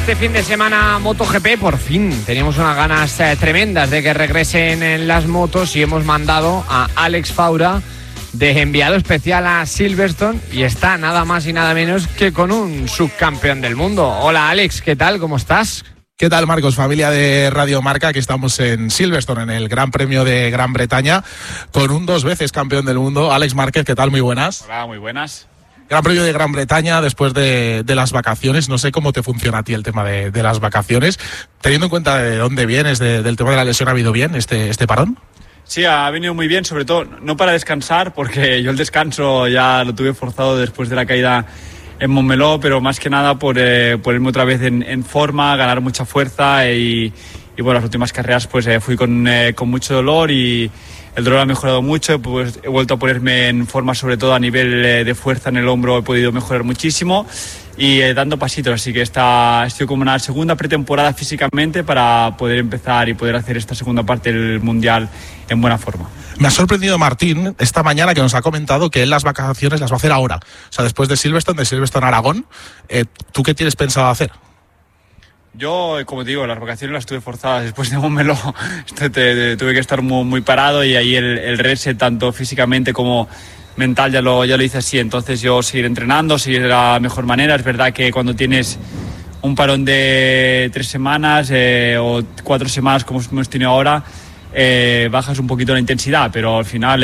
este fin de semana MotoGP. Por fin teníamos unas ganas tremendas de que regresen en las motos y hemos mandado a Alex Faura de enviado especial a Silverstone y está nada más y nada menos que con un subcampeón del mundo. Hola Alex, ¿qué tal? ¿Cómo estás? ¿Qué tal, Marcos? Familia de Radio Marca, que estamos en Silverstone, en el Gran Premio de Gran Bretaña, con un 2 veces campeón del mundo, Alex Márquez. ¿Qué tal? Muy buenas. Hola, muy buenas. Gran Premio de Gran Bretaña después de las vacaciones. No sé cómo te funciona a ti el tema de las vacaciones. Teniendo en cuenta de dónde vienes, del tema de la lesión, ¿ha habido bien este parón? Sí, ha venido muy bien, sobre todo no para descansar, porque yo el descanso ya lo tuve forzado después de la caída en Montmeló, pero más que nada por ponerme otra vez en forma, ganar mucha fuerza y bueno, las últimas carreras pues fui con mucho dolor y el dolor ha mejorado mucho, pues he vuelto a ponerme en forma, sobre todo a nivel de fuerza en el hombro he podido mejorar muchísimo y dando pasitos, así que estoy como una segunda pretemporada físicamente para poder empezar y poder hacer esta segunda parte del Mundial en buena forma. Me ha sorprendido Martín esta mañana, que nos ha comentado que él las vacaciones las va a hacer ahora, o sea, después de Silverstone Aragón. ¿Tú qué tienes pensado hacer? Yo, como te digo, las vacaciones las tuve forzadas después de Montmeló. Tuve que estar muy parado y ahí el reset, tanto físicamente como mental, ya lo hice así. Entonces yo seguir entrenando, seguir de la mejor manera. Es verdad que cuando tienes un parón de 3 semanas o 4 semanas como hemos tenido ahora, bajas un poquito la intensidad, pero al final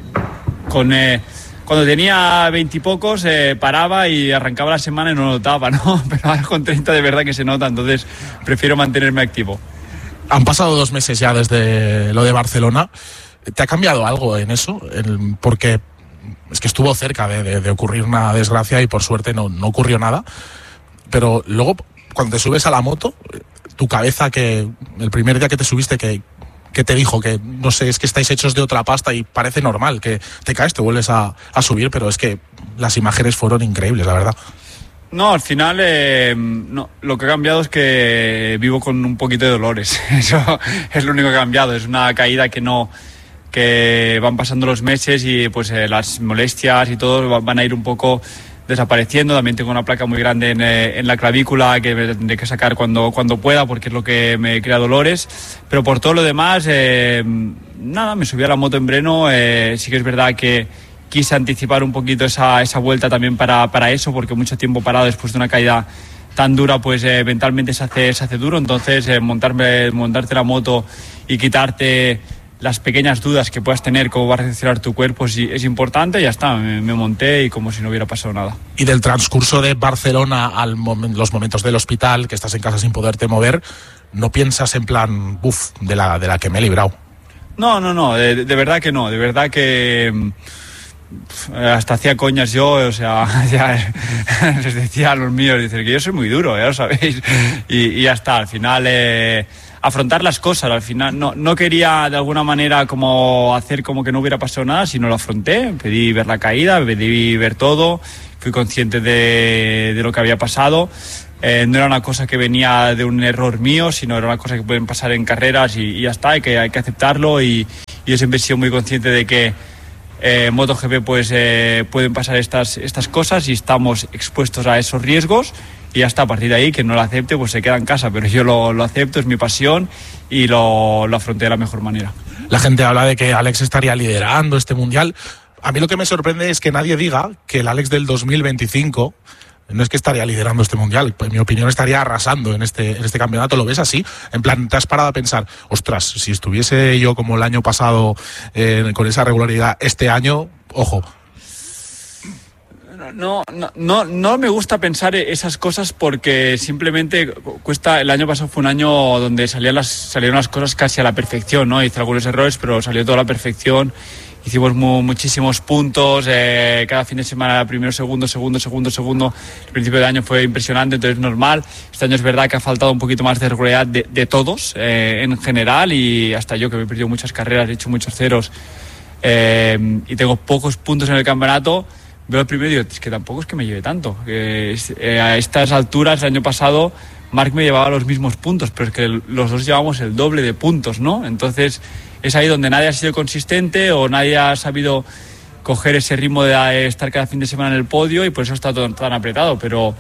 cuando tenía 20 y pocos paraba y arrancaba la semana y no lo notaba, ¿no? Pero ahora con 30 de verdad que se nota, entonces prefiero mantenerme activo. Han pasado 2 meses ya desde lo de Barcelona. ¿Te ha cambiado algo en eso? Porque es que estuvo cerca de ocurrir una desgracia y por suerte no ocurrió nada. Pero luego, cuando te subes a la moto, tu cabeza, que el primer día que te subiste, que te dijo que, no sé, es que estáis hechos de otra pasta y parece normal que te caes, te vuelves a subir, pero es que las imágenes fueron increíbles, la verdad. No, al final no, lo que ha cambiado es que vivo con un poquito de dolores. Eso es lo único que ha cambiado. Es una caída que van pasando los meses y pues las molestias y todo van a ir un poco desapareciendo. También tengo una placa muy grande en la clavícula que me tendré que sacar cuando pueda, porque es lo que me crea dolores, pero por todo lo demás nada, me subí a la moto en Breno. Sí que es verdad que quise anticipar un poquito esa vuelta también para eso, porque mucho tiempo parado después de una caída tan dura, pues mentalmente se hace duro. Entonces montarte la moto y quitarte las pequeñas dudas que puedas tener, cómo va a reaccionar tu cuerpo, es importante. Ya está, me monté y como si no hubiera pasado nada. Y del transcurso de Barcelona los momentos del hospital, que estás en casa sin poderte mover, ¿no piensas en plan, de la que me he librado? No, de verdad que no, de verdad que hasta hacía coñas yo, o sea, ya les decía a los míos, dicen que yo soy muy duro, ya lo sabéis, y ya está, al final afrontar las cosas. Al final no quería de alguna manera como hacer como que no hubiera pasado nada, sino lo afronté, pedí ver la caída, pedí ver todo, fui consciente de lo que había pasado. No era una cosa que venía de un error mío, sino era una cosa que pueden pasar en carreras y ya está, hay que aceptarlo, y yo siempre he sido muy consciente de que MotoGP pues pueden pasar estas cosas y estamos expuestos a esos riesgos. Y ya está, a partir de ahí, que no lo acepte, pues se queda en casa. Pero yo lo acepto, es mi pasión y lo afronté de la mejor manera. La gente habla de que Alex estaría liderando este Mundial. A mí lo que me sorprende es que nadie diga que el Alex del 2025 no es que estaría liderando este Mundial. En mi opinión, estaría arrasando en este campeonato. ¿Lo ves así? En plan, ¿te has parado a pensar, ostras, si estuviese yo como el año pasado con esa regularidad este año, ojo? No me gusta pensar esas cosas, porque simplemente cuesta. El año pasado fue un año donde salieron las cosas casi a la perfección, ¿no? Hice algunos errores, pero salió toda la perfección. Hicimos muchísimos puntos, cada fin de semana primero, segundo. El principio de año fue impresionante, entonces normal. Este año es verdad que ha faltado un poquito más de regularidad de todos en general, y hasta yo, que me he perdido muchas carreras, he hecho muchos ceros y tengo pocos puntos en el campeonato. Veo el primero y digo, es que tampoco es que me lleve tanto. A estas alturas, el año pasado, Marc me llevaba los mismos puntos, pero es que los dos llevamos el doble de puntos, ¿no? Entonces es ahí donde nadie ha sido consistente o nadie ha sabido coger ese ritmo de estar cada fin de semana en el podio, y por eso está todo tan apretado. Pero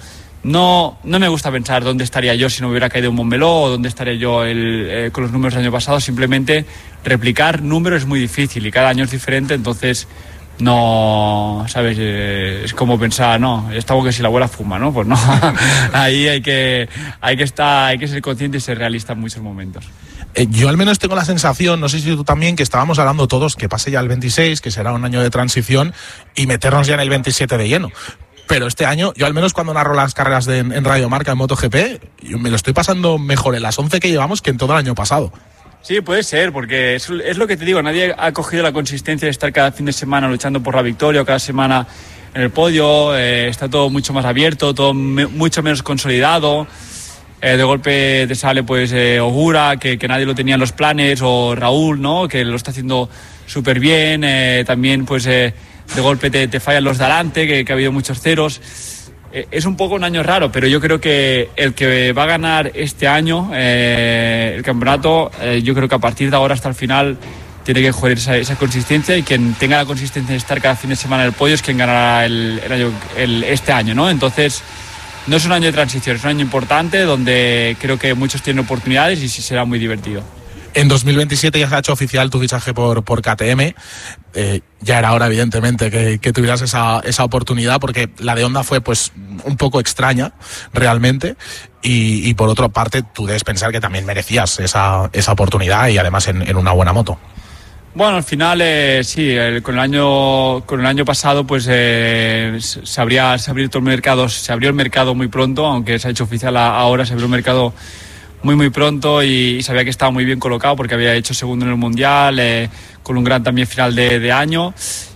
no me gusta pensar dónde estaría yo si no hubiera caído en Montmeló o dónde estaría yo con los números del año pasado. Simplemente replicar números es muy difícil y cada año es diferente, entonces no, ¿sabes? Es como pensar, no, es como que si la abuela fuma, ¿no? Pues no, ahí hay que ser consciente y ser realista en muchos momentos. Yo al menos tengo la sensación, no sé si tú también, que estábamos hablando todos que pase ya el 26, que será un año de transición y meternos ya en el 27 de lleno. Pero este año, yo al menos cuando narro las carreras en Radio Marca en MotoGP, yo me lo estoy pasando mejor en las 11 que llevamos que en todo el año pasado. Sí, puede ser, porque es lo que te digo, nadie ha cogido la consistencia de estar cada fin de semana luchando por la victoria o cada semana en el podio, está todo mucho más abierto, todo mucho menos consolidado. De golpe te sale pues Ogura, que nadie lo tenía en los planes, o Raúl, ¿no? Que lo está haciendo súper bien, también pues de golpe te fallan los de adelante, que ha habido muchos ceros. Es un poco un año raro, pero yo creo que el que va a ganar este año el campeonato, yo creo que a partir de ahora hasta el final tiene que coger esa consistencia, y quien tenga la consistencia de estar cada fin de semana en el podio es quien ganará este año, ¿no? Entonces no es un año de transición, es un año importante donde creo que muchos tienen oportunidades y sí será muy divertido. En 2027 ya se ha hecho oficial tu fichaje por KTM. Ya era hora, evidentemente, que tuvieras esa oportunidad, porque la de Honda fue pues un poco extraña, realmente. Y por otra parte, tú debes pensar que también merecías esa oportunidad, y además en una buena moto. Bueno, al final sí, con el año pasado pues se abrió el mercado muy pronto, aunque se ha hecho oficial ahora, se abrió el mercado muy pronto, y sabía que estaba muy bien colocado porque había hecho segundo en el Mundial, con un gran también final de año,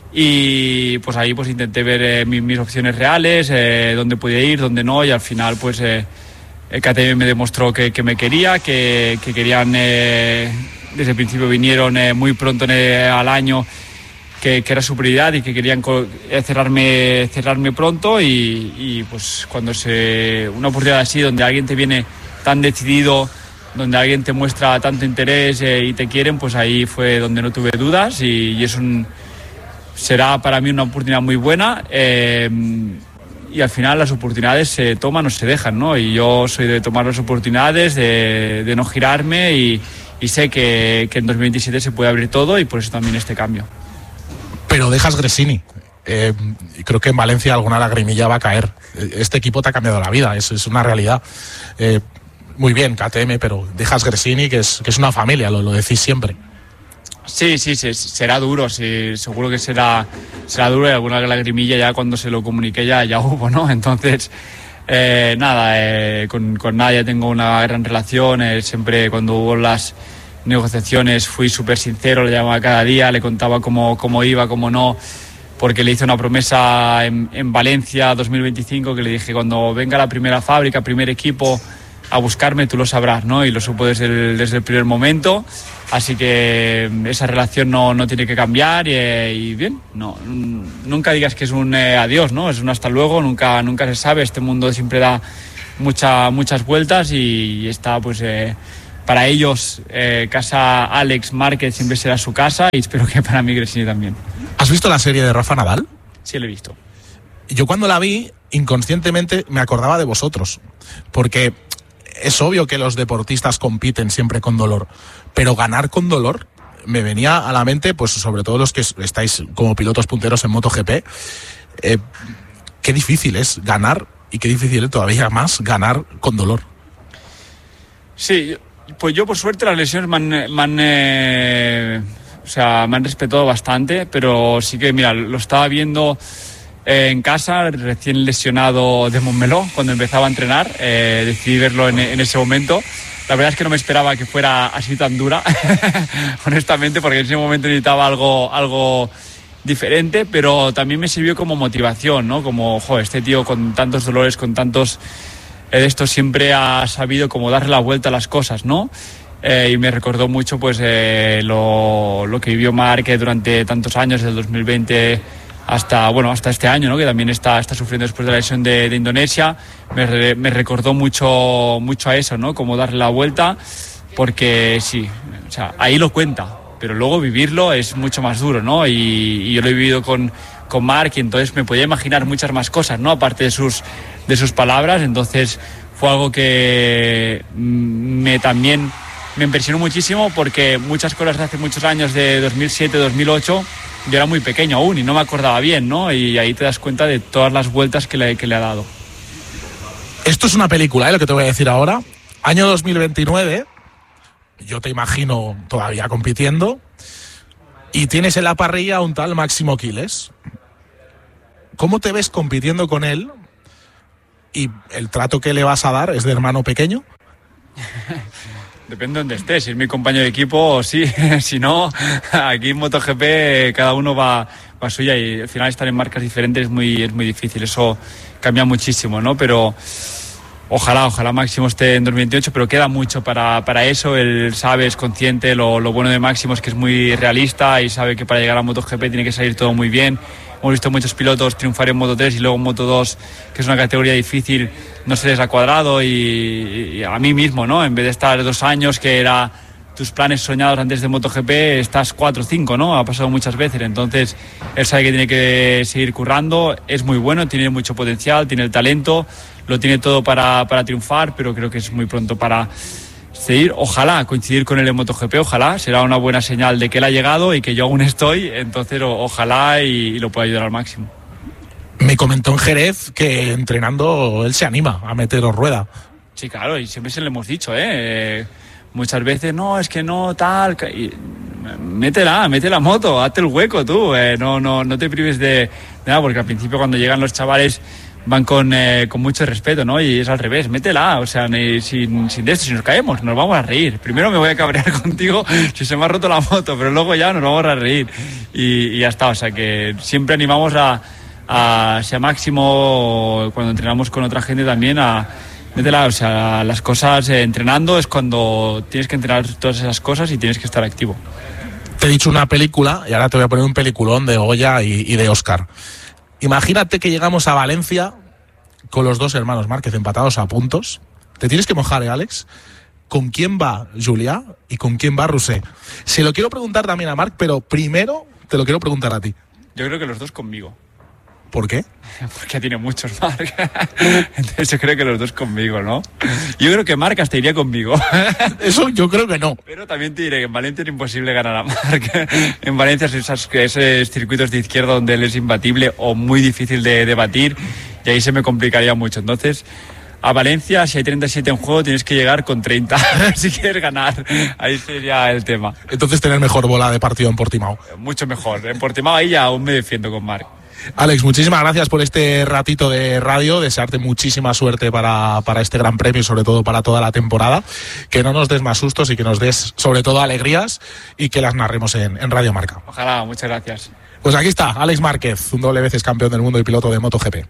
y pues ahí pues intenté ver mis opciones reales, dónde podía ir, dónde no, y al final pues KTM me demostró que me quería, que querían, desde el principio vinieron muy pronto al año, que era su prioridad y que querían cerrarme pronto, y pues cuando una oportunidad así donde alguien te viene tan decidido, donde alguien te muestra tanto interés y te quieren, pues ahí fue donde no tuve dudas, y será para mí una oportunidad muy buena, y al final las oportunidades se toman o se dejan, ¿no? Y yo soy de tomar las oportunidades, de no girarme, y sé que en 2027 se puede abrir todo, y por eso también este cambio. Pero dejas Gresini. Creo que en Valencia alguna lagrimilla va a caer. Este equipo te ha cambiado la vida, es una realidad. Muy bien, KTM, pero dejas Gresini, que es una familia, lo decís siempre. Sí, será duro, sí, seguro que será duro, y alguna lagrimilla ya cuando se lo comuniqué ya hubo, ¿no? Entonces, con Nadia tengo una gran relación, siempre cuando hubo las negociaciones fui súper sincero, le llamaba cada día, le contaba cómo iba, cómo no, porque le hice una promesa en Valencia 2025, que le dije: cuando venga la primera fábrica, primer equipo a buscarme, tú lo sabrás, ¿no? Y lo supo desde el primer momento, así que esa relación no tiene que cambiar, y bien, nunca digas que es un adiós, ¿no? Es un hasta luego, nunca se sabe, este mundo siempre da muchas vueltas, y está pues para ellos casa Alex Márquez siempre será su casa, y espero que para mí Gresini también. ¿Has visto la serie de Rafa Nadal? Sí, lo he visto. Yo cuando la vi, inconscientemente me acordaba de vosotros, porque es obvio que los deportistas compiten siempre con dolor, pero ganar con dolor me venía a la mente, pues sobre todo los que estáis como pilotos punteros en MotoGP, qué difícil es ganar, y qué difícil es todavía más ganar con dolor. Sí, pues yo por suerte las lesiones me han respetado bastante, pero sí que, mira, lo estaba viendo en casa, recién lesionado de Montmeló, cuando empezaba a entrenar, decidí verlo en ese momento. La verdad es que no me esperaba que fuera así tan dura, honestamente, porque en ese momento necesitaba algo diferente, pero también me sirvió como motivación, ¿no? Como, este tío con tantos dolores, con tantos de esto, siempre ha sabido cómo darle la vuelta a las cosas, ¿no? Y me recordó mucho pues lo que vivió Márquez durante tantos años, desde el 2020 hasta este año, ¿no? Que también está sufriendo después de la lesión de Indonesia. Me recordó mucho a eso, ¿no? Cómo darle la vuelta, porque sí, ahí lo cuenta, pero luego vivirlo es mucho más duro, ¿no? Y yo lo he vivido con Marc, y entonces me podía imaginar muchas más cosas, ¿no? Aparte de sus palabras. Entonces fue algo que también me impresionó muchísimo, porque muchas cosas de hace muchos años, de 2007, 2008, yo era muy pequeño aún y no me acordaba bien, ¿no? Y ahí te das cuenta de todas las vueltas que le ha dado. Esto es una película, lo que te voy a decir ahora. Año 2029, yo te imagino todavía compitiendo, y tienes en la parrilla a un tal Máximo Quiles. ¿Cómo te ves compitiendo con él? ¿Y el trato que le vas a dar es de hermano pequeño? Depende de donde estés. Si es mi compañero de equipo, sí. Si no, aquí en MotoGP cada uno va suya, y al final estar en marcas diferentes es muy difícil. Eso cambia muchísimo, ¿no? Pero ojalá Máximo esté en 2028, pero queda mucho para eso. Él sabe, es consciente. Lo bueno de Máximo es que es muy realista y sabe que para llegar a MotoGP tiene que salir todo muy bien. Hemos visto muchos pilotos triunfar en Moto3 y luego en Moto2, que es una categoría difícil, no se les ha cuadrado, y a mí mismo, ¿no? En vez de estar 2 años, que era tus planes soñados antes de MotoGP, estás 4 o 5, ¿no? Ha pasado muchas veces. Entonces él sabe que tiene que seguir currando. Es muy bueno, tiene mucho potencial, tiene el talento, lo tiene todo para triunfar, pero creo que es muy pronto para seguir. Ojalá coincidir con él en MotoGP, ojalá, será una buena señal de que él ha llegado y que yo aún estoy. Entonces ojalá y lo pueda ayudar al máximo. Me comentó en Jerez que entrenando él se anima a meteros rueda. Sí, claro, y siempre se lo hemos dicho, muchas veces, no, es que no, tal, y mete la moto, hazte el hueco tú, no te prives de nada, porque al principio cuando llegan los chavales van con mucho respeto, ¿no? Y es al revés, métela, o sea, sin de esto, si nos caemos, nos vamos a reír. Primero me voy a cabrear contigo si se me ha roto la moto, pero luego ya nos vamos a reír y ya está. O sea, que siempre animamos a sea Máximo, cuando entrenamos con otra gente también, a métela, o sea, las cosas entrenando es cuando tienes que entrenar todas esas cosas y tienes que estar activo. Te he dicho una película y ahora te voy a poner un peliculón de Goya y de Oscar. Imagínate que llegamos a Valencia con los 2 hermanos Márquez empatados a puntos. Te tienes que mojar, Alex. ¿Con quién va Julià y con quién va Rousset? Se lo quiero preguntar también a Marc, pero primero te lo quiero preguntar a ti. Yo creo que los 2 conmigo. ¿Por qué? Porque tiene muchos Marc. Entonces yo creo que los 2 conmigo, ¿no? Yo creo que Marc hasta iría conmigo. Eso yo creo que no. Pero también te diré que en Valencia era imposible ganar a Marc. En Valencia esos circuitos de izquierda donde él es imbatible o muy difícil de batir, y ahí se me complicaría mucho. Entonces, a Valencia, si hay 37 en juego, tienes que llegar con 30 si quieres ganar. Ahí sería el tema. Entonces tener mejor bola de partido en Portimao. Mucho mejor. En Portimao ahí ya aún me defiendo con Marc. Alex, muchísimas gracias por este ratito de radio, desearte muchísima suerte para este Gran Premio y sobre todo para toda la temporada, que no nos des más sustos y que nos des sobre todo alegrías y que las narremos en Radio Marca. Ojalá, muchas gracias. Pues aquí está, Alex Márquez, un doble veces campeón del mundo y piloto de MotoGP.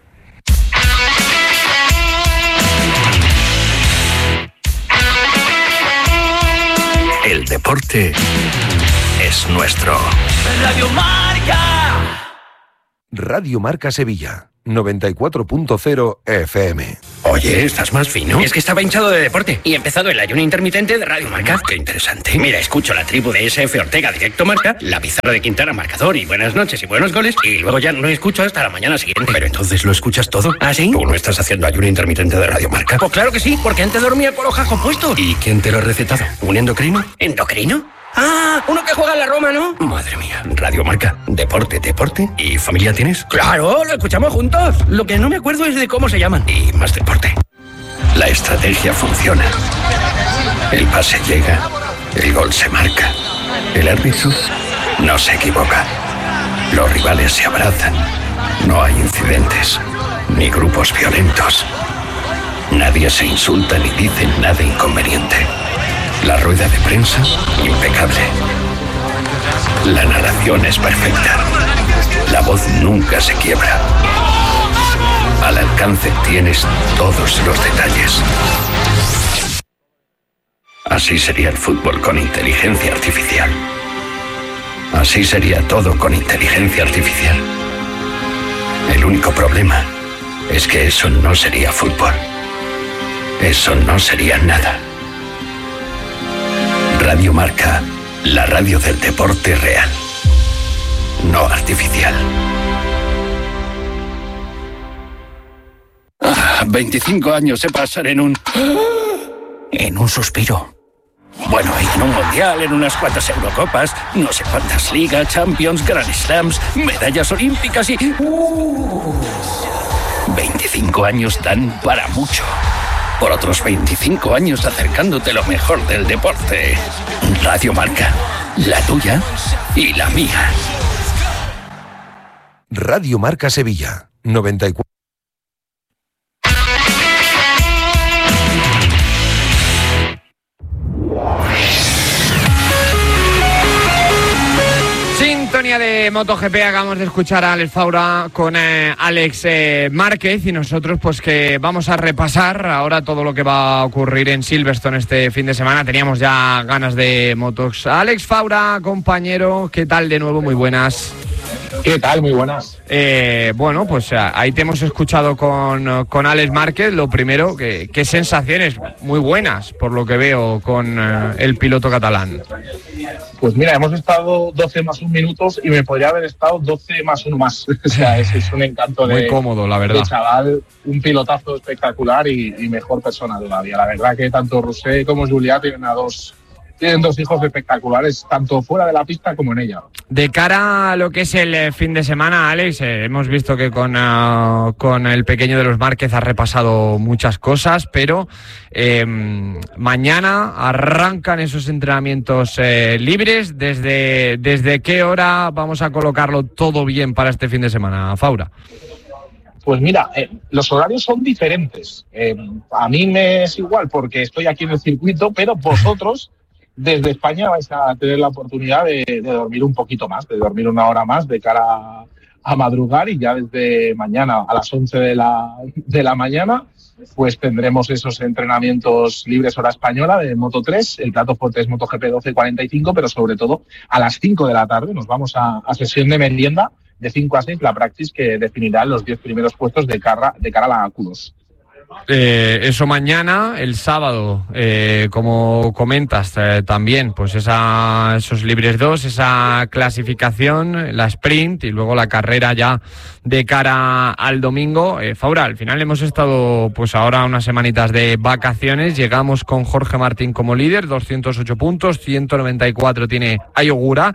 El deporte es nuestro. Radio Marca. Radio Marca Sevilla, 94.0 FM. Oye, ¿estás más fino? Es que estaba hinchado de deporte y he empezado el ayuno intermitente de Radio Marca. Qué interesante. Mira, escucho la tribu de SF Ortega directo Marca, la pizarra de Quintana marcador y buenas noches y buenos goles, y luego ya no escucho hasta la mañana siguiente. Pero entonces lo escuchas todo. ¿Ah, sí? ¿Tú no estás haciendo ayuno intermitente de Radio Marca? Pues claro que sí, porque antes dormía con los jajos puestos. ¿Y quién te lo ha recetado? ¿Un endocrino? ¿Endocrino? Ah, uno que juega en la Roma, ¿no? Madre mía, Radio Marca, deporte. ¿Y familia tienes? Claro, lo escuchamos juntos. Lo que no me acuerdo es de cómo se llaman. Y más deporte. La estrategia funciona. El pase llega, el gol se marca. El árbitro no se equivoca. Los rivales se abrazan. No hay incidentes, ni grupos violentos. Nadie se insulta ni dice nada inconveniente. La rueda de prensa, impecable. La narración es perfecta. La voz nunca se quiebra. Al alcance tienes todos los detalles. Así sería el fútbol con inteligencia artificial. Así sería todo con inteligencia artificial. El único problema es que eso no sería fútbol. Eso no sería nada. Radio Marca, la radio del deporte real, no artificial. 25 años se pasan en un suspiro. Bueno, y en un mundial, en unas cuantas Eurocopas, no sé cuántas ligas, Champions, Grand Slams, medallas olímpicas y... 25 años dan para mucho. Por otros 25 años acercándote lo mejor del deporte. Radio Marca, la tuya y la mía. Radio Marca Sevilla, 94. Sintonía de MotoGP, acabamos de escuchar a Alex Faura con Alex Márquez, y nosotros pues que vamos a repasar ahora todo lo que va a ocurrir en Silverstone este fin de semana. Teníamos ya ganas de motos. Alex Faura, compañero, ¿qué tal de nuevo? Muy buenas. ¿Qué tal? Muy buenas. Bueno, pues ahí te hemos escuchado con Alex Márquez. Lo primero, qué sensaciones muy buenas, por lo que veo, con el piloto catalán. Pues mira, hemos estado 12 más 1 minutos y me podría haber estado 12 más 1 más. O sea, es un encanto muy cómodo, la verdad. De chaval, un pilotazo espectacular y mejor persona todavía. La verdad que tanto Rousset como Julià tienen dos hijos espectaculares, tanto fuera de la pista como en ella. De cara a lo que es el fin de semana, Alex, hemos visto que con el pequeño de los Márquez ha repasado muchas cosas, pero mañana arrancan esos entrenamientos libres. ¿Desde qué hora vamos a colocarlo todo bien para este fin de semana, Faura? Pues mira, los horarios son diferentes. A mí me es igual porque estoy aquí en el circuito, pero vosotros desde España vais a tener la oportunidad de dormir un poquito más, de dormir 1 hora más de cara a madrugar, y ya desde mañana a las 11 de la mañana pues tendremos esos entrenamientos libres hora española de Moto3. El plato fuerte es MotoGP 12:45, pero sobre todo a las 5 de la tarde nos vamos a sesión de merienda de 5 a 6, la practice que definirá los 10 primeros puestos de cara a la Q2. Eso mañana. El sábado, como comentas, también pues esos libres 2, esa clasificación, la sprint y luego la carrera ya de cara al domingo. Faura, al final hemos estado pues ahora unas semanitas de vacaciones. Llegamos con Jorge Martín como líder, 208 puntos, 194 tiene Ayogura,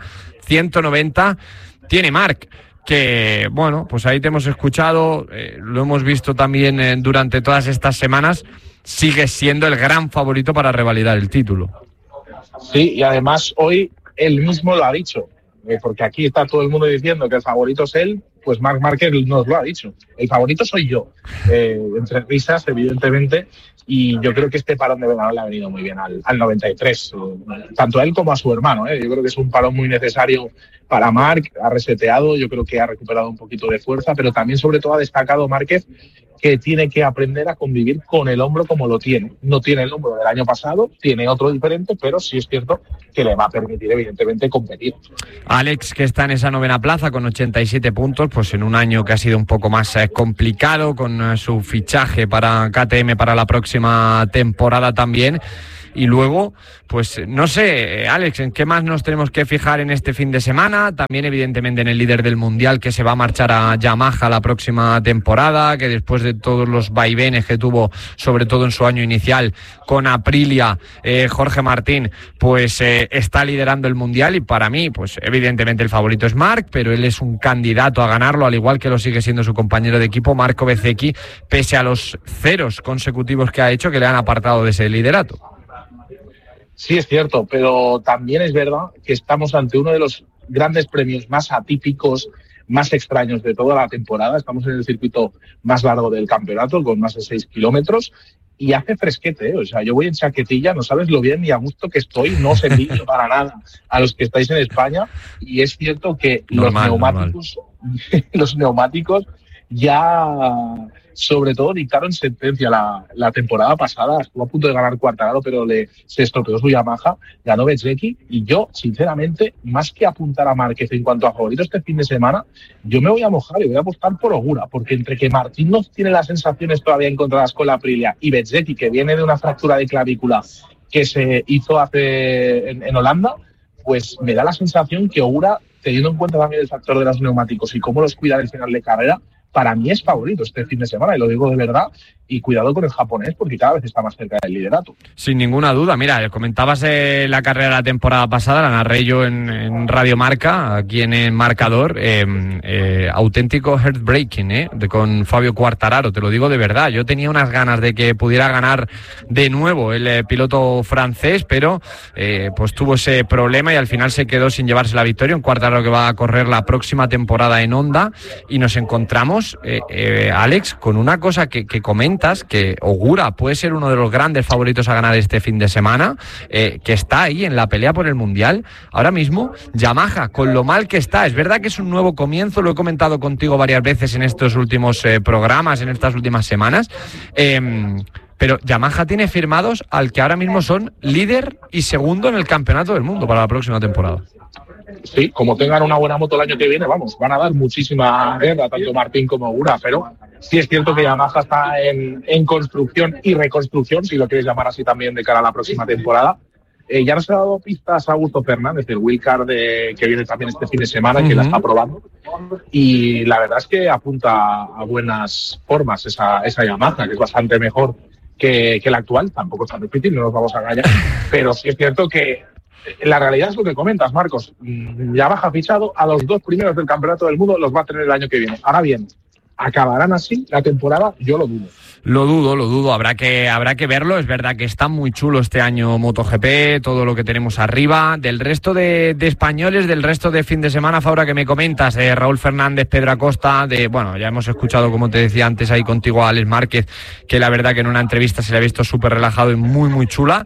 190 tiene Marc. Que, bueno, pues ahí te hemos escuchado, lo hemos visto también durante todas estas semanas, sigue siendo el gran favorito para revalidar el título. Sí, y además hoy él mismo lo ha dicho, porque aquí está todo el mundo diciendo que el favorito es él, pues Marc Márquez nos lo ha dicho. El favorito soy yo, entre risas, evidentemente, y yo creo que este parón de verano le ha venido muy bien al 93, tanto a él como a su hermano. Yo creo que es un parón muy necesario para Marc, ha reseteado, yo creo que ha recuperado un poquito de fuerza, pero también sobre todo ha destacado Márquez que tiene que aprender a convivir con el hombro como lo tiene. No tiene el hombro del año pasado, tiene otro diferente, pero sí es cierto que le va a permitir evidentemente competir. Alex, que está en esa 9ª plaza con 87 puntos, pues en un año que ha sido un poco más complicado, con su fichaje para KTM para la próxima temporada también. Y luego, pues no sé, Alex, ¿en qué más nos tenemos que fijar en este fin de semana? También evidentemente en el líder del Mundial, que se va a marchar a Yamaha la próxima temporada, que después de todos los vaivenes que tuvo, sobre todo en su año inicial con Aprilia, Jorge Martín, pues está liderando el Mundial. Y para mí, pues evidentemente el favorito es Marc, pero él es un candidato a ganarlo, al igual que lo sigue siendo su compañero de equipo, Marco Bezzecchi, pese a los 0 consecutivos que ha hecho que le han apartado de ese liderato. Sí, es cierto, pero también es verdad que estamos ante uno de los grandes premios más atípicos, más extraños de toda la temporada. Estamos en el circuito más largo del campeonato, con más de 6 kilómetros, y hace fresquete, O sea, yo voy en chaquetilla, no sabes lo bien y a gusto que estoy, no os envidio para nada a los que estáis en España, y es cierto que los neumáticos ya, sobre todo, dictaron sentencia la temporada pasada. Estuvo a punto de ganar Quartararo, pero se estropeó su Yamaha, ganó Bezzecchi, y yo, sinceramente, más que apuntar a Márquez en cuanto a favorito este fin de semana, yo me voy a mojar y voy a apostar por Ogura, porque entre que Martín no tiene las sensaciones todavía encontradas con la Aprilia, y Bezzecchi, que viene de una fractura de clavícula que se hizo en Holanda, pues me da la sensación que Ogura, teniendo en cuenta también el factor de los neumáticos y cómo los cuida al final de carrera, para mí es favorito este fin de semana, y lo digo de verdad. y cuidado con el japonés porque cada vez está más cerca del liderato. Sin ninguna duda. Mira, comentabas la carrera de la temporada pasada, la narré yo en Radio Marca, aquí en el marcador, auténtico heartbreaking, con Fabio Quartararo, te lo digo de verdad. Yo tenía unas ganas de que pudiera ganar de nuevo el piloto francés, pero pues tuvo ese problema y al final se quedó sin llevarse la victoria. Un Quartararo que va a correr la próxima temporada en Honda, y nos encontramos, Alex, con una cosa que comentas, que Ogura puede ser uno de los grandes favoritos a ganar este fin de semana, que está ahí en la pelea por el Mundial. Ahora mismo, Yamaha, con lo mal que está, es verdad que es un nuevo comienzo, lo he comentado contigo varias veces en estos últimos programas, en estas últimas semanas, pero Yamaha tiene firmados al que ahora mismo son líder y segundo en el campeonato del mundo para la próxima temporada. Sí, como tengan una buena moto el año que viene, vamos, van a dar muchísima guerra, tanto Martín como Ogura, pero sí es cierto que Yamaha está en construcción y reconstrucción, si lo quieres llamar así también, de cara a la próxima temporada. Ya nos ha dado pistas a Augusto Fernández, el wildcard que viene también este fin de semana, que la está probando, y la verdad es que apunta a buenas formas esa Yamaha, que es bastante mejor que la actual. Tampoco es tan difícil, no nos vamos a engañar, pero sí es cierto que la realidad es lo que comentas, Marcos. Yamaha ha fichado a los 2 primeros del campeonato del mundo, los va a tener el año que viene. Ahora bien, ¿acabarán así la temporada? Yo lo dudo. Lo dudo, habrá que verlo. Es verdad que está muy chulo este año MotoGP, todo lo que tenemos arriba. Del resto de españoles, del resto de fin de semana, Faura, que me comentas, de Raúl Fernández, Pedro Acosta, ya hemos escuchado, como te decía antes ahí contigo, a Alex Márquez, que la verdad que en una entrevista se le ha visto súper relajado y muy, muy chula.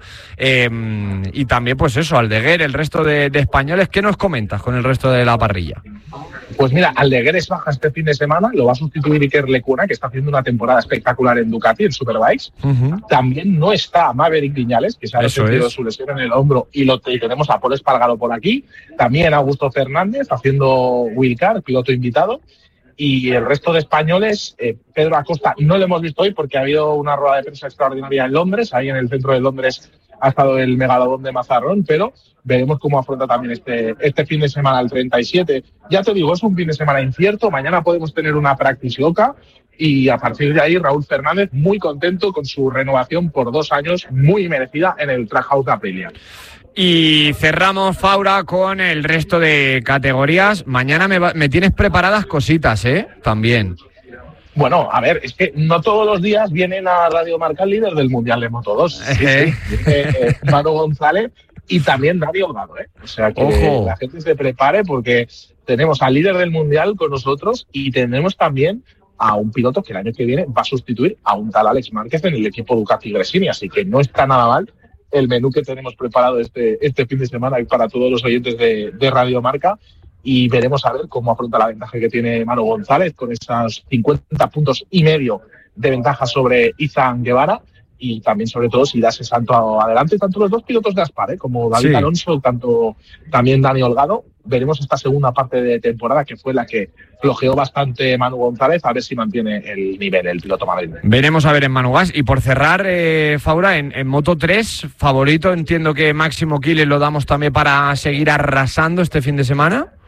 Y también, pues eso, Aldeguer, el resto de españoles. ¿Qué nos comentas con el resto de la parrilla? Pues mira, Aldeguer es baja este fin de semana, lo va a sustituir Iker Lecuna, que está haciendo una temporada espectacular en Ducati, en Superbikes. También no está Maverick Viñales, que se ha resentido su lesión en el hombro, y tenemos a Paul Espargaro por aquí. También Augusto Fernández haciendo wildcard, piloto invitado. Y el resto de españoles, Pedro Acosta no lo hemos visto hoy porque ha habido una rueda de prensa extraordinaria en Londres. Ahí en el centro de Londres ha estado el megalodón de Mazarrón, pero veremos cómo afronta también este fin de semana el 37. Ya te digo, es un fin de semana incierto. Mañana podemos tener una practice loca y a partir de ahí Raúl Fernández muy contento con su renovación por 2 años muy merecida en el Trackhouse de Aprilia. Y cerramos, Faura, con el resto de categorías. Mañana me tienes preparadas cositas, también. Bueno, a ver, es que no todos los días vienen a Radio Marca el líder del Mundial de Moto2. Sí. Manu González y también Dani Olgado, O sea que Ojo. La gente se prepare porque tenemos al líder del Mundial con nosotros y tenemos también a un piloto que el año que viene va a sustituir a un tal Alex Márquez en el equipo Ducati Gresini, así que no está nada mal el menú que tenemos preparado este fin de semana para todos los oyentes de Radio Marca. Y veremos a ver cómo afronta la ventaja que tiene Manu González con esos 50 puntos y medio de ventaja sobre Izan Guevara, y también sobre todo si da ese salto adelante tanto los 2 pilotos de Aspar, como David Alonso, tanto también Dani Olgado. Veremos esta segunda parte de temporada, que fue la que flojeó bastante Manu González, a ver si mantiene el nivel el piloto madrileño. Veremos a ver en Manu Gas. Y por cerrar, Faura, en Moto3, favorito, entiendo que Máximo Quiles lo damos también para seguir arrasando este fin de semana.